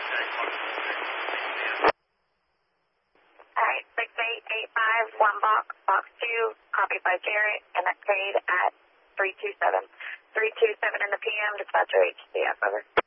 Alright, 6885, 1 box 2, copied by Jarrett, and that's paid at 327. 327 in the PM, dispatcher HCF, over.